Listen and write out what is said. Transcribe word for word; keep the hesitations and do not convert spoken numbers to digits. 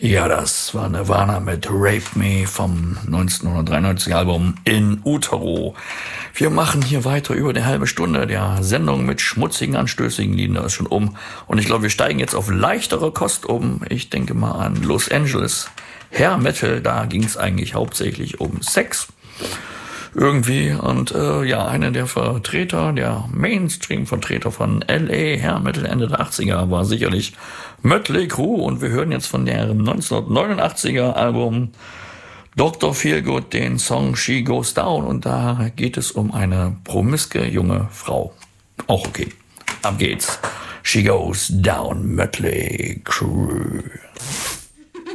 Ja, das war Nirvana mit Rape Me vom neunzehnhundertdreiundneunziger Album In Utero. Wir machen hier weiter über eine halbe Stunde der Sendung mit schmutzigen, anstößigen Liedern. Das ist schon um. Und ich glaube, wir steigen jetzt auf leichtere Kost um. Ich denke mal an Los Angeles. Hair Metal, da ging es eigentlich hauptsächlich um Sex. Irgendwie. Und äh, ja, einer der Vertreter, der Mainstream-Vertreter von L A Hair Metal Ende der achtziger war sicherlich Mötley Crüe. Und wir hören jetzt von deren neunzehnhundertneunundachtziger Album Doktor Feelgood den Song She Goes Down. Und da geht es um eine promiske junge Frau. Auch okay. Ab geht's. She Goes Down, Mötley Crüe.